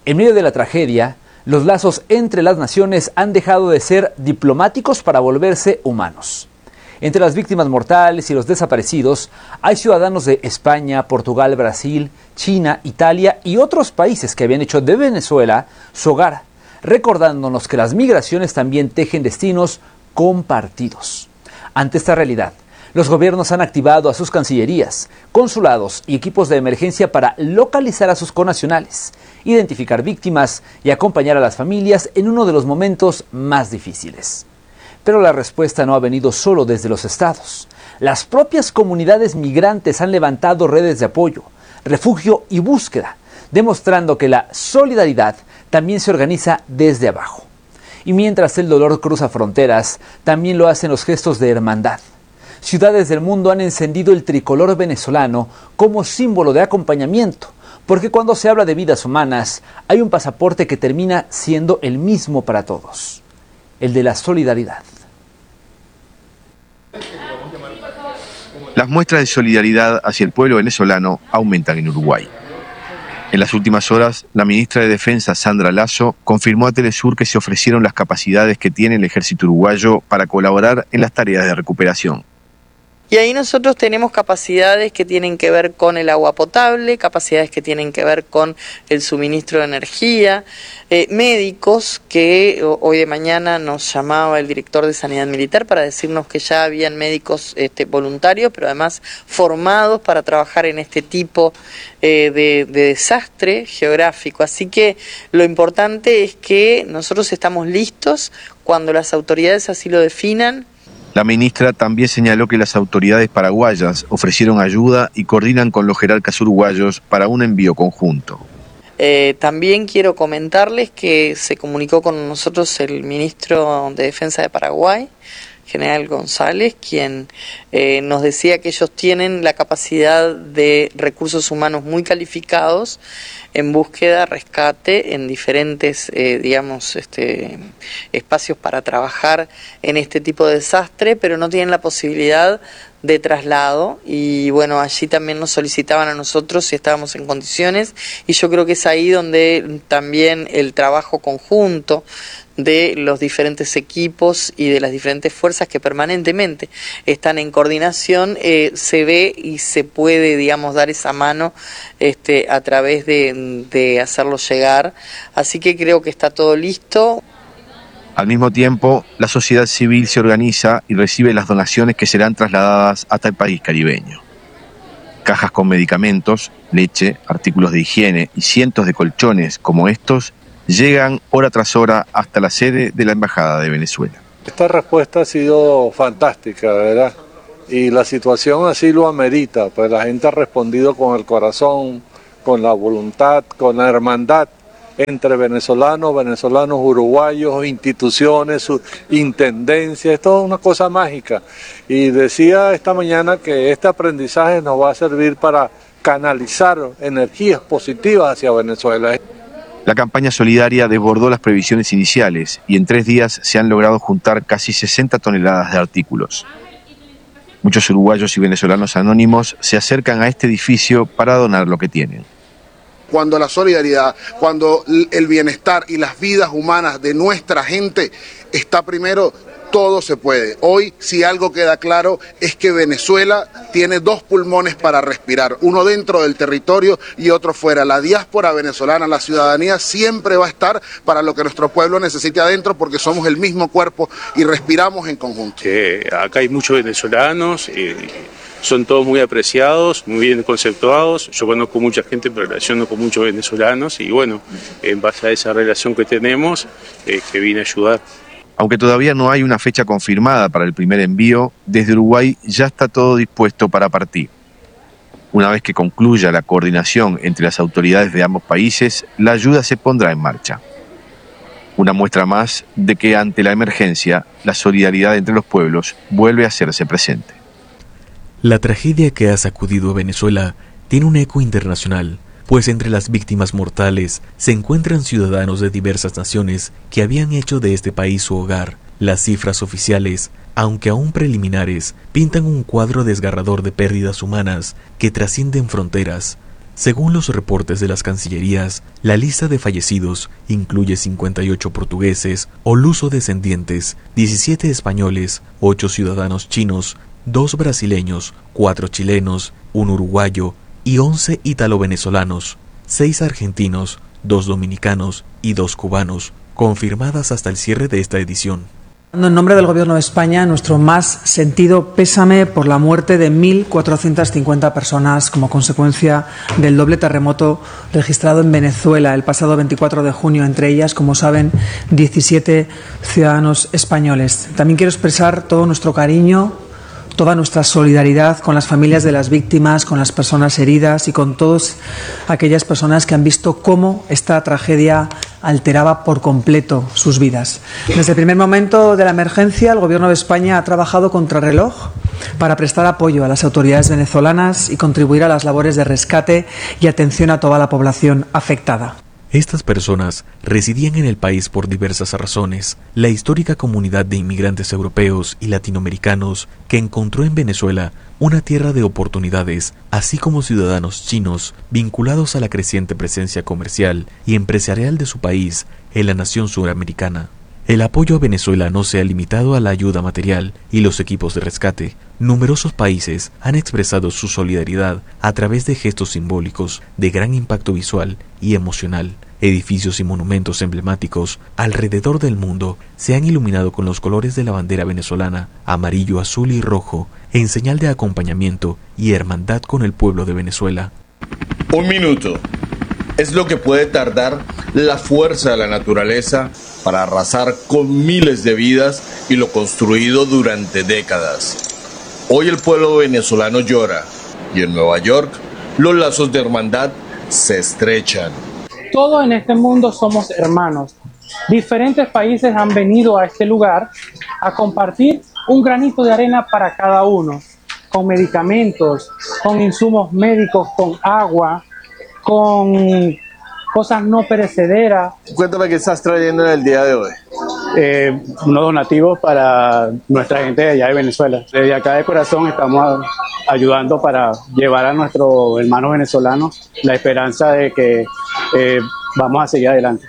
En medio de la tragedia, los lazos entre las naciones han dejado de ser diplomáticos para volverse humanos. Entre las víctimas mortales y los desaparecidos hay ciudadanos de España, Portugal, Brasil, China, Italia y otros países que habían hecho de Venezuela su hogar, recordándonos que las migraciones también tejen destinos compartidos. Ante esta realidad, los gobiernos han activado a sus cancillerías, consulados y equipos de emergencia para localizar a sus connacionales, identificar víctimas y acompañar a las familias en uno de los momentos más difíciles. Pero la respuesta no ha venido solo desde los estados. Las propias comunidades migrantes han levantado redes de apoyo, refugio y búsqueda, demostrando que la solidaridad también se organiza desde abajo. Y mientras el dolor cruza fronteras, también lo hacen los gestos de hermandad. Ciudades del mundo han encendido el tricolor venezolano como símbolo de acompañamiento, porque cuando se habla de vidas humanas, hay un pasaporte que termina siendo el mismo para todos, el de la solidaridad. Las muestras de solidaridad hacia el pueblo venezolano aumentan en Uruguay. En las últimas horas, la ministra de Defensa, Sandra Lasso, confirmó a Telesur que se ofrecieron las capacidades que tiene el ejército uruguayo para colaborar en las tareas de recuperación. Y ahí nosotros tenemos capacidades que tienen que ver con el agua potable, capacidades que tienen que ver con el suministro de energía, médicos que hoy de mañana nos llamaba el director de Sanidad Militar para decirnos que ya habían médicos voluntarios, pero además formados para trabajar en este tipo de desastre geográfico. Así que lo importante es que nosotros estamos listos cuando las autoridades así lo definan. La ministra también señaló que las autoridades paraguayas ofrecieron ayuda y coordinan con los jerarcas uruguayos para un envío conjunto. También quiero comentarles que se comunicó con nosotros el ministro de Defensa de Paraguay, General González, quien nos decía que ellos tienen la capacidad de recursos humanos muy calificados en búsqueda, rescate, en diferentes, espacios para trabajar en este tipo de desastre, pero no tienen la posibilidad de traslado y bueno, allí también nos solicitaban a nosotros si estábamos en condiciones y yo creo que es ahí donde también el trabajo conjunto de los diferentes equipos y de las diferentes fuerzas que permanentemente están en coordinación se ve y se puede, dar esa mano a través de hacerlo llegar. Así que creo que está todo listo. Al mismo tiempo, la sociedad civil se organiza y recibe las donaciones que serán trasladadas hasta el país caribeño. Cajas con medicamentos, leche, artículos de higiene y cientos de colchones como estos llegan hora tras hora hasta la sede de la Embajada de Venezuela. Esta respuesta ha sido fantástica, ¿verdad? Y la situación así lo amerita, pues la gente ha respondido con el corazón, con la voluntad, con la hermandad entre venezolanos, uruguayos, instituciones, intendencias, es toda una cosa mágica. Y decía esta mañana que este aprendizaje nos va a servir para canalizar energías positivas hacia Venezuela. La campaña solidaria desbordó las previsiones iniciales y en 3 días se han logrado juntar casi 60 toneladas de artículos. Muchos uruguayos y venezolanos anónimos se acercan a este edificio para donar lo que tienen. Cuando la solidaridad, cuando el bienestar y las vidas humanas de nuestra gente está primero, todo se puede. Hoy, si algo queda claro, es que Venezuela tiene 2 pulmones para respirar, uno dentro del territorio y otro fuera. La diáspora venezolana, la ciudadanía siempre va a estar para lo que nuestro pueblo necesite adentro porque somos el mismo cuerpo y respiramos en conjunto. Acá hay muchos venezolanos, son todos muy apreciados, muy bien conceptuados. Yo conozco mucha gente, me relaciono con muchos venezolanos y bueno, en base a esa relación que tenemos, que vine a ayudar. Aunque todavía no hay una fecha confirmada para el primer envío, desde Uruguay ya está todo dispuesto para partir. Una vez que concluya la coordinación entre las autoridades de ambos países, la ayuda se pondrá en marcha. Una muestra más de que ante la emergencia, la solidaridad entre los pueblos vuelve a hacerse presente. La tragedia que ha sacudido a Venezuela tiene un eco internacional, pues entre las víctimas mortales se encuentran ciudadanos de diversas naciones que habían hecho de este país su hogar. Las cifras oficiales, aunque aún preliminares, pintan un cuadro desgarrador de pérdidas humanas que trascienden fronteras. Según los reportes de las cancillerías, la lista de fallecidos incluye 58 portugueses o luso-descendientes, 17 españoles, 8 ciudadanos chinos, 2 brasileños, 4 chilenos, 1 uruguayo y 11 ítalo-venezolanos, 6 argentinos, 2 dominicanos y 2 cubanos, confirmadas hasta el cierre de esta edición. En nombre del Gobierno de España, nuestro más sentido pésame por la muerte de 1.450 personas como consecuencia del doble terremoto registrado en Venezuela el pasado 24 de junio, entre ellas, como saben, 17 ciudadanos españoles. También quiero expresar todo nuestro cariño, toda nuestra solidaridad con las familias de las víctimas, con las personas heridas y con todas aquellas personas que han visto cómo esta tragedia alteraba por completo sus vidas. Desde el primer momento de la emergencia, el Gobierno de España ha trabajado contrarreloj para prestar apoyo a las autoridades venezolanas y contribuir a las labores de rescate y atención a toda la población afectada. Estas personas residían en el país por diversas razones. La histórica comunidad de inmigrantes europeos y latinoamericanos que encontró en Venezuela una tierra de oportunidades, así como ciudadanos chinos vinculados a la creciente presencia comercial y empresarial de su país en la nación suramericana. El apoyo a Venezuela no se ha limitado a la ayuda material y los equipos de rescate. Numerosos países han expresado su solidaridad a través de gestos simbólicos de gran impacto visual y emocional. Edificios y monumentos emblemáticos alrededor del mundo se han iluminado con los colores de la bandera venezolana, amarillo, azul y rojo, en señal de acompañamiento y hermandad con el pueblo de Venezuela. Un minuto es lo que puede tardar la fuerza de la naturaleza para arrasar con miles de vidas y lo construido durante décadas. Hoy el pueblo venezolano llora y en Nueva York los lazos de hermandad se estrechan. Todos en este mundo somos hermanos. Diferentes países han venido a este lugar a compartir un granito de arena para cada uno, con medicamentos, con insumos médicos, con agua, con cosas no perecederas. Cuéntame qué estás trayendo en el día de hoy. Unos donativos para nuestra gente de allá de Venezuela. Desde acá de corazón estamos ayudando para llevar a nuestros hermanos venezolanos la esperanza de que vamos a seguir adelante.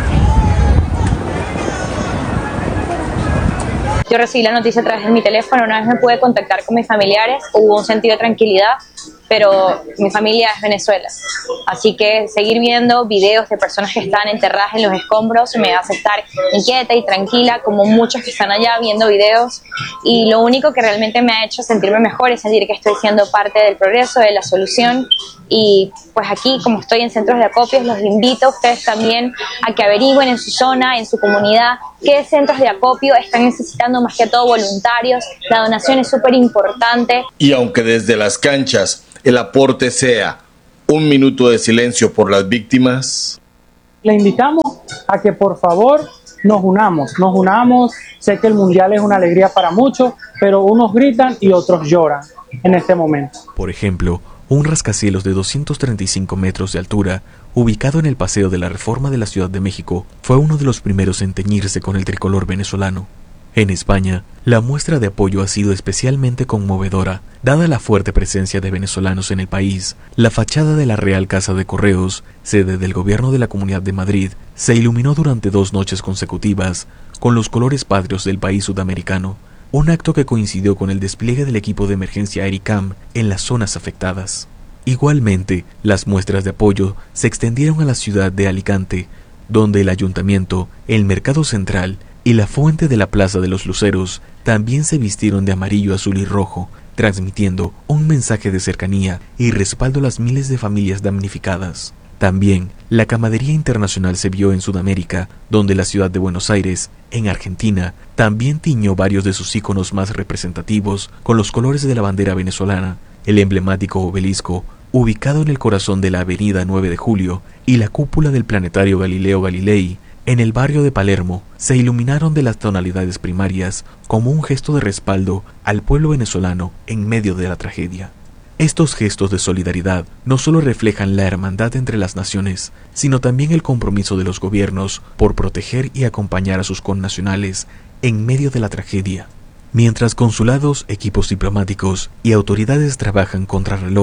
Yo recibí la noticia a través de mi teléfono, una vez me pude contactar con mis familiares, hubo un sentido de tranquilidad, pero mi familia es Venezuela. Así que seguir viendo videos de personas que están enterradas en los escombros me hace estar inquieta y tranquila, como muchos que están allá viendo videos. Y lo único que realmente me ha hecho sentirme mejor es sentir que estoy siendo parte del progreso, de la solución. Y pues aquí, como estoy en centros de acopios, los invito a ustedes también a que averigüen en su zona, en su comunidad, qué centros de acopio están necesitando más que todo voluntarios. La donación es súper importante. Y aunque desde las canchas el aporte sea un minuto de silencio por las víctimas, le invitamos a que por favor nos unamos. Sé que el mundial es una alegría para muchos, pero unos gritan y otros lloran en este momento. Por ejemplo, un rascacielos de 235 metros de altura, ubicado en el Paseo de la Reforma de la Ciudad de México, fue uno de los primeros en teñirse con el tricolor venezolano. En España, la muestra de apoyo ha sido especialmente conmovedora, dada la fuerte presencia de venezolanos en el país. La fachada de la Real Casa de Correos, sede del Gobierno de la Comunidad de Madrid, se iluminó durante 2 noches consecutivas con los colores patrios del país sudamericano, un acto que coincidió con el despliegue del equipo de emergencia ERICAM en las zonas afectadas. Igualmente, las muestras de apoyo se extendieron a la ciudad de Alicante, donde el ayuntamiento, el mercado central y la fuente de la Plaza de los Luceros también se vistieron de amarillo, azul y rojo, transmitiendo un mensaje de cercanía y respaldo a las miles de familias damnificadas. También, la Camaradería Internacional se vio en Sudamérica, donde la ciudad de Buenos Aires, en Argentina, también tiñó varios de sus íconos más representativos con los colores de la bandera venezolana, el emblemático obelisco, ubicado en el corazón de la avenida 9 de Julio, y la cúpula del planetario Galileo Galilei, en el barrio de Palermo, se iluminaron de las tonalidades primarias como un gesto de respaldo al pueblo venezolano en medio de la tragedia. Estos gestos de solidaridad no solo reflejan la hermandad entre las naciones, sino también el compromiso de los gobiernos por proteger y acompañar a sus connacionales en medio de la tragedia. Mientras consulados, equipos diplomáticos y autoridades trabajan contrarreloj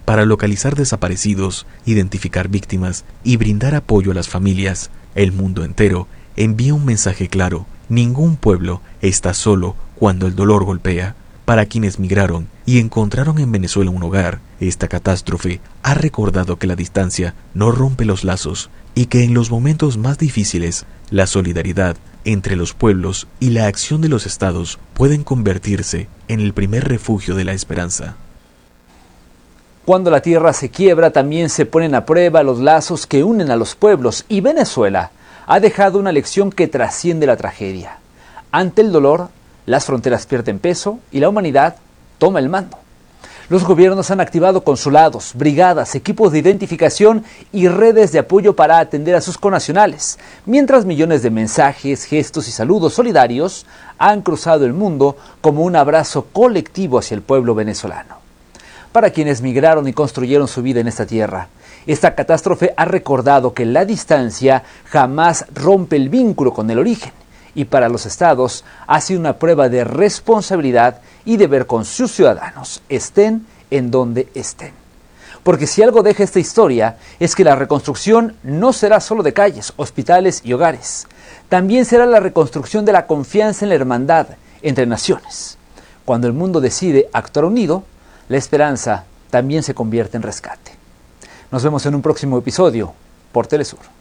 para localizar desaparecidos, identificar víctimas y brindar apoyo a las familias. El mundo entero envía un mensaje claro: ningún pueblo está solo cuando el dolor golpea. Para quienes migraron y encontraron en Venezuela un hogar, esta catástrofe ha recordado que la distancia no rompe los lazos y que en los momentos más difíciles, la solidaridad entre los pueblos y la acción de los estados pueden convertirse en el primer refugio de la esperanza. Cuando la tierra se quiebra, también se ponen a prueba los lazos que unen a los pueblos, y Venezuela ha dejado una lección que trasciende la tragedia. Ante el dolor, las fronteras pierden peso y la humanidad toma el mando. Los gobiernos han activado consulados, brigadas, equipos de identificación y redes de apoyo para atender a sus connacionales, mientras millones de mensajes, gestos y saludos solidarios han cruzado el mundo como un abrazo colectivo hacia el pueblo venezolano. Para quienes migraron y construyeron su vida en esta tierra, esta catástrofe ha recordado que la distancia jamás rompe el vínculo con el origen. Y para los estados ha sido una prueba de responsabilidad y deber con sus ciudadanos, estén en donde estén. Porque si algo deja esta historia es que la reconstrucción no será solo de calles, hospitales y hogares. También será la reconstrucción de la confianza en la hermandad entre naciones. Cuando el mundo decide actuar unido, la esperanza también se convierte en rescate. Nos vemos en un próximo episodio por Telesur.